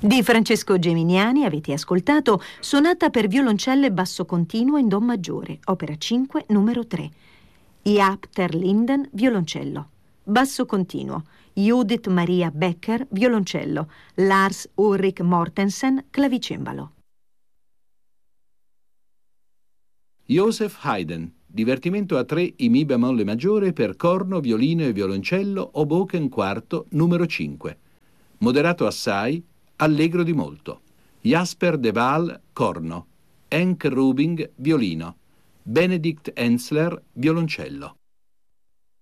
Di Francesco Geminiani avete ascoltato Sonata per violoncelle e basso continuo in Do maggiore, opera 5, numero 3. Jaap ter Linden, violoncello. Basso continuo. Judith Maria Becker, violoncello. Lars Ulrik Mortensen, clavicembalo. Joseph Haydn, divertimento a 3 in Mi bemolle maggiore per corno, violino e violoncello, Hoboken quarto, numero 5. Moderato assai, allegro di molto. Jasper de Waal, corno. Henk Rubing, violino. Benedict Enzler, violoncello.